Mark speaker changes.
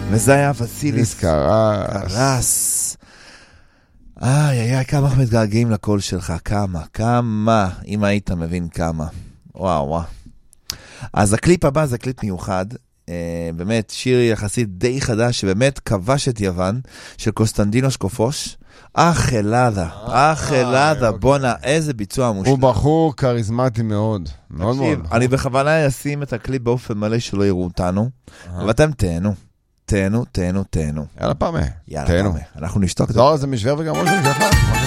Speaker 1: וזה היה וסיליס קרס. כמה אנחנו מתגעגעים לקול שלך, כמה, אם היית מבין כמה. וואו. אז הקליפ הבא זה קליפ מיוחד, באמת שיר יחסית די חדש, שבאמת כבש את יוון, של קוסטנדינוס קופוש, אחלדה, בונה, איזה ביצוע מושלם.
Speaker 2: הוא בחור קריזמטי מאוד, מאוד מאוד.
Speaker 1: אני בכוונה אשים את הקליפ באופן מלא שלא יראו אותנו, ואתם תהנו.
Speaker 2: יאללה פעם.
Speaker 1: אנחנו נשתוק.
Speaker 2: לא, זה משבר וגם עוד